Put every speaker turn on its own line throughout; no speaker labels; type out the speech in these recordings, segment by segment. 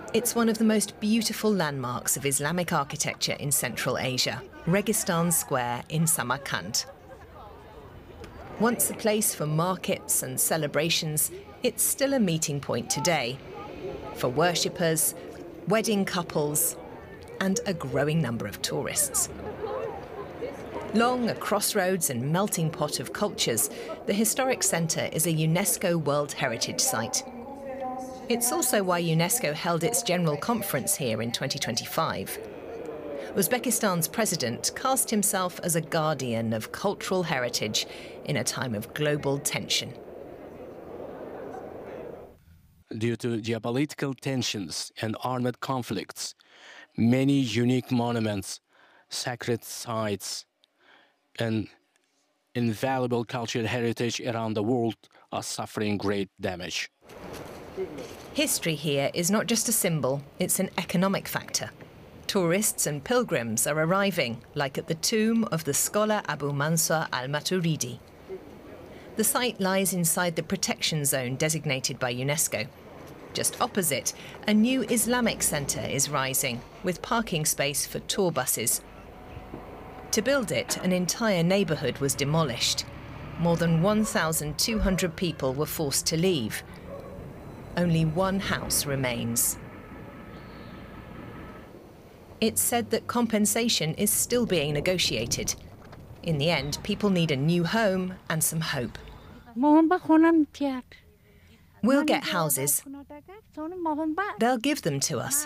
It's one of the most beautiful landmarks of Islamic architecture in Central Asia, Registan Square in Samarkand. Once a place for markets and celebrations, it's still a meeting point today for worshippers, wedding couples, and a growing number of tourists. Long a crossroads and melting pot of cultures, the historic centre is a UNESCO World Heritage Site. It's also why UNESCO held its general conference here in 2025. Uzbekistan's president cast himself as a guardian of cultural heritage in a time of global tension.
Due to geopolitical tensions and armed conflicts, many unique monuments, sacred sites, and invaluable cultural heritage around the world are suffering great damage.
History here is not just a symbol, it's an economic factor. Tourists and pilgrims are arriving, like at the tomb of the scholar Abu Mansur al-Maturidi. The site lies inside the protection zone designated by UNESCO. Just opposite, a new Islamic centre is rising, with parking space for tour buses. To build it, an entire neighbourhood was demolished. More than 1,200 people were forced to leave. Only one house remains. It's said that compensation is still being negotiated. In the end, people need a new home and some hope. We'll get houses. They'll give them to us.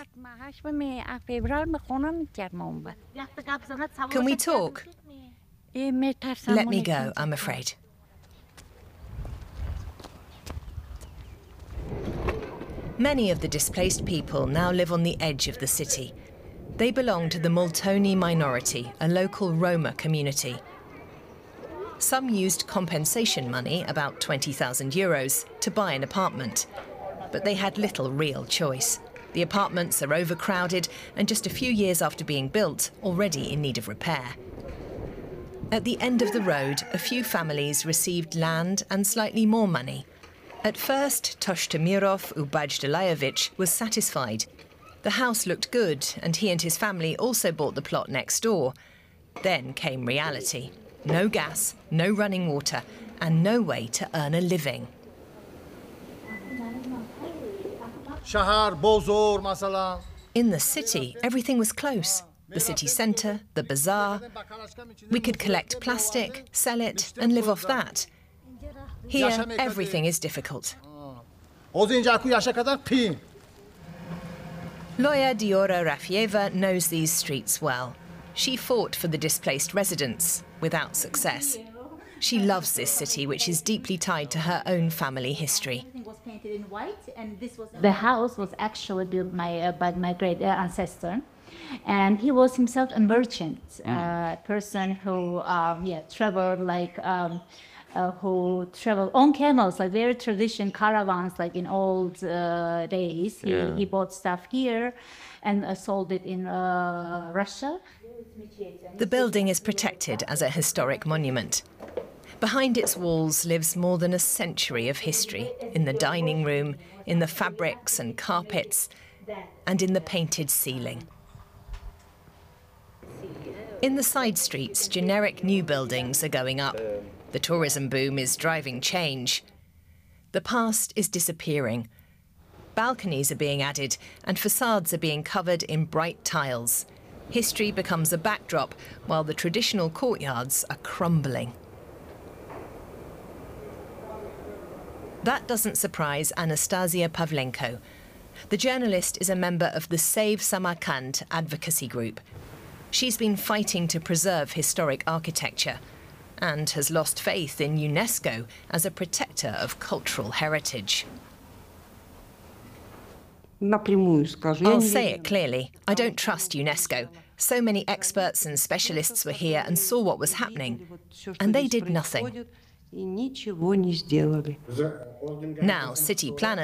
Can we talk? Let me go, I'm afraid. Many of the displaced people now live on the edge of the city. They belong to the Multoni minority, a local Roma community. Some used compensation money, about 20,000 euros, to buy an apartment. But they had little real choice. The apartments are overcrowded and just a few years after being built, already in need of repair. At the end of the road, a few families received land and slightly more money. At first, Toshtamirov Ubajdalayevich was satisfied. The house looked good, and he and his family also bought the plot next door. Then came reality. No gas, no running water, and no way to earn a living. In the city, everything was close. The city centre, the bazaar. We could collect plastic, sell it, and live off that. Here, everything is difficult. Lawyer Diora Rafieva knows these streets well. She fought for the displaced residents, without success. She loves this city, which is deeply tied to her own family history.
The house was actually built by my great ancestor, and he was himself a merchant, person who traveled who traveled on camels, like very traditional caravans, like in old days. He bought stuff here and sold it in Russia.
The building is protected as a historic monument. Behind its walls lives more than a century of history, in the dining room, in the fabrics and carpets, and in the painted ceiling. In the side streets, generic new buildings are going up. The tourism boom is driving change. The past is disappearing. Balconies are being added, and facades are being covered in bright tiles. History becomes a backdrop, while the traditional courtyards are crumbling. That doesn't surprise Anastasia Pavlenko. The journalist is a member of the Save Samarkand advocacy group. She's been fighting to preserve historic architecture and has lost faith in UNESCO as a protector of cultural heritage. I'll say it clearly. I don't trust UNESCO. So many experts and specialists were here and saw what was happening, and they did nothing. Now, city planners